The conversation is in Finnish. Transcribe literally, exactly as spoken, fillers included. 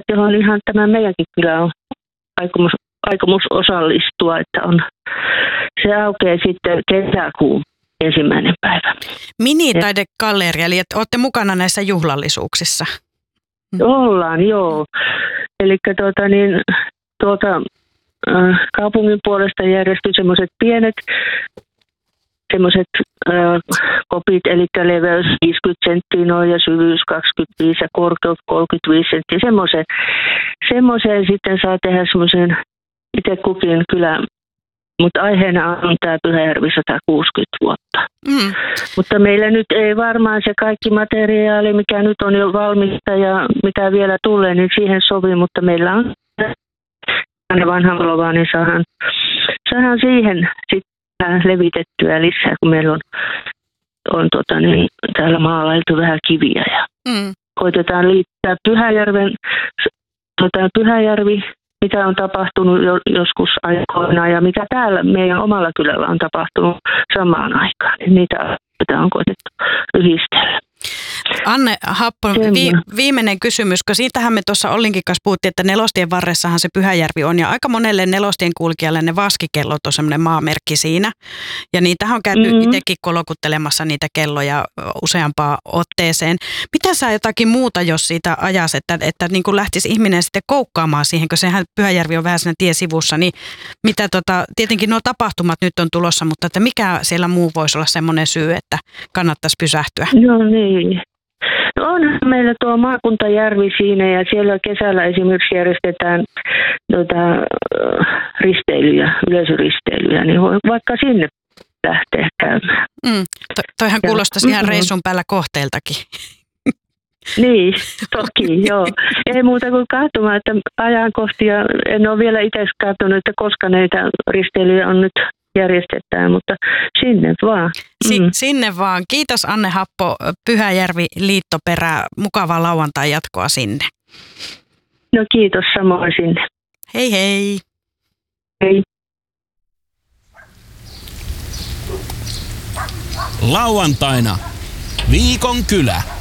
johon ihan tämä meidänkin kylä on aikomus, aikomus osallistua, että on, se aukeaa sitten kesäkuun ensimmäinen päivä. Minitaidegalleria, eli että olette mukana näissä juhlallisuuksissa? Ollaan, joo. Eli tuota, niin, tuota, äh, kaupungin puolesta järjestyi semmoiset pienet semmoiset äh, kopit, eli leveys viisikymmentä senttiä noin ja syvyys kaksikymmentäviisi ja korkeus kolmekymmentäviisi senttiä. Semmoisen, semmoisen sitten saa tehdä semmoisen itse kukin kylän. Mutta aiheena on tämä Pyhäjärvi sata kuusikymmentä vuotta. Mm. Mutta meillä nyt ei varmaan se kaikki materiaali, mikä nyt on jo valmista ja mitä vielä tulee, niin siihen sovi. Mutta meillä on vanha lova, niin saadaan, saadaan siihen sitten levitettyä lisää, kun meillä on, on tota niin, täällä maalailtu vähän kiviä. Ja mm. koitetaan liittää Pyhäjärven, tota, Pyhäjärvi, mitä on tapahtunut jo, joskus aikoina ja mitä täällä meidän omalla kylällä on tapahtunut samaan aikaan. Niin niitä on koetettu yhdistellä. Anne Happo, vi, viimeinen kysymys, kun siitähän me tuossa Ollinkin kanssa puhuttiin, että nelostien varressahan se Pyhäjärvi on ja aika monelle nelostien kulkijalle ne vaskikellot on semmoinen maamerkki siinä. Ja niitähän on käyty mm-hmm. itsekin kolokuttelemassa niitä kelloja useampaan otteeseen. Mitä sä jotakin muuta, jos siitä ajas, että, että niin kuin lähtisi ihminen sitten koukkaamaan siihen, kun sehän Pyhäjärvi on vähän siinä tiesivussa, niin mitä tota, tietenkin nuo tapahtumat nyt on tulossa, mutta että mikä siellä muu voisi olla semmoinen syy, että kannattaisi pysähtyä? No niin. On meillä tuo maakuntajärvi siinä ja siellä kesällä esimerkiksi järjestetään tuota, risteilyjä, yleisöristeilyjä, niin voi vaikka sinne lähteä käymään. Mm, to, toihan kuulostaisi ihan mm-hmm. reissun päällä kohteeltakin. Niin, toki, joo. Ei muuta kuin katsomaan, että ajankohti ja en ole vielä itse katsonut, että koska näitä risteilyjä on nyt järjestetään, mutta sinne vaan. Si- mm. Sinne vaan. Kiitos Anne Happo, Pyhäjärvi Liittoperä. Mukavaa lauantai jatkoa sinne. No kiitos samoin sinne. Hei hei. Hei. Lauantaina Viikon kylä.